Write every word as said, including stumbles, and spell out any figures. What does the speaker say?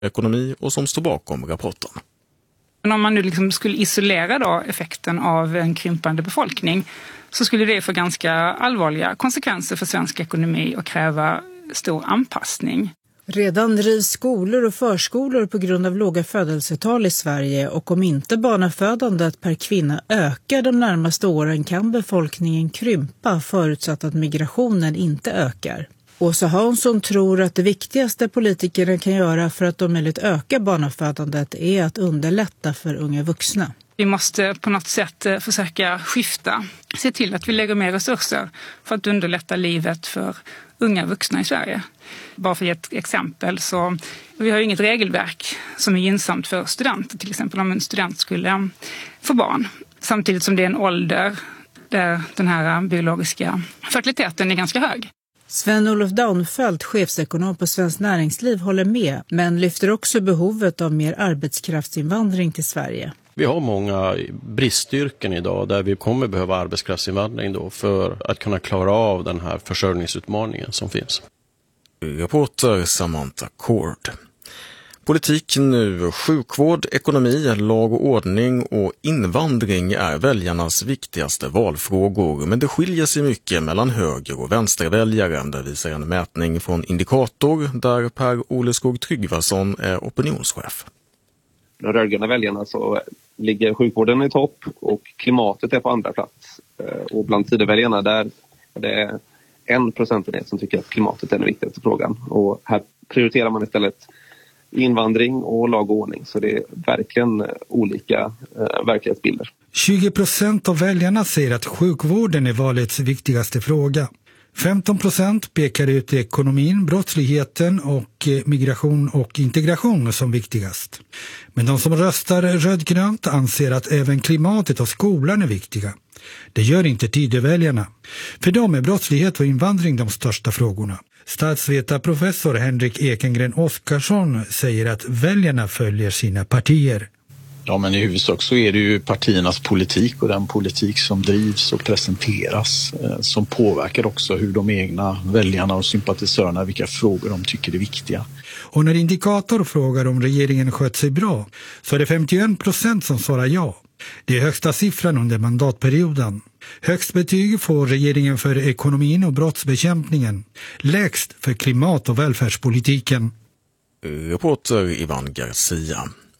ekonomi och som står bakom rapporten. Men om man nu liksom skulle isolera då effekten av en krympande befolkning så skulle det få ganska allvarliga konsekvenser för svensk ekonomi och kräva stor anpassning. Redan rivs skolor och förskolor på grund av låga födelsetal i Sverige, och om inte barnafödandet per kvinna ökar de närmaste åren kan befolkningen krympa förutsatt att migrationen inte ökar. Åsa Hansson tror att det viktigaste politikerna kan göra för att om möjligt öka barnafödandet är att underlätta för unga vuxna. Vi måste på något sätt försöka skifta, se till att vi lägger mer resurser för att underlätta livet för unga vuxna i Sverige. Bara för ett exempel så vi har ju inget regelverk som är gynnsamt för studenter, till exempel om en student skulle få barn. Samtidigt som det är en ålder där den här biologiska fertiliteten är ganska hög. Sven-Olof Daunfeldt, chefsekonom på Svenskt Näringsliv, håller med, men lyfter också behovet av mer arbetskraftsinvandring till Sverige. Vi har många bristyrken idag där vi kommer behöva arbetskraftsinvandring då för att kunna klara av den här försörjningsutmaningen som finns. Reporter Samantha Cord. Politik nu, sjukvård, ekonomi, lag och ordning och invandring är väljarnas viktigaste valfrågor, men det skiljer sig mycket mellan höger- och vänsterväljare. Det visar en mätning från Indikator där Per-Ole Skog Tryggvason är opinionschef. De rödgröna väljarna så ligger sjukvården i topp och klimatet är på andra plats. Och bland tideväljarna där är det en procentenhet som tycker att klimatet är den viktigaste frågan. Och här prioriterar man istället invandring och lag och ordning. Så det är verkligen olika eh, verklighetsbilder. tjugo procent av väljarna säger att sjukvården är valets viktigaste fråga. femton procent pekar ut ekonomin, brottsligheten och migration och integration som viktigast. Men de som röstar rödgrönt anser att även klimatet och skolan är viktiga. Det gör inte tideväljarna. För dem är brottslighet och invandring de största frågorna. Statsvetarprofessor Henrik Ekengren Oskarsson säger att väljarna följer sina partier. Ja, men i huvudsak så är det ju partiernas politik och den politik som drivs och presenteras eh, som påverkar också hur de egna väljarna och sympatisörerna, vilka frågor de tycker är viktiga. Och när Indikator frågar om regeringen skött sig bra så är det femtioen procent som svarar ja. Det är högsta siffran under mandatperioden. Högst betyg får regeringen för ekonomin och brottsbekämpningen. Lägst för klimat- och välfärdspolitiken. Reporter Ivan Garcia.